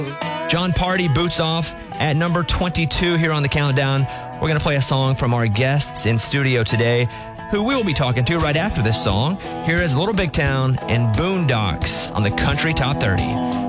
John Party, Boots Off, at number 22 here on the countdown. We're going to play a song from our guests in studio today, who we will be talking to right after this song. Here is Little Big Town and Boondocks on the Country Top 30.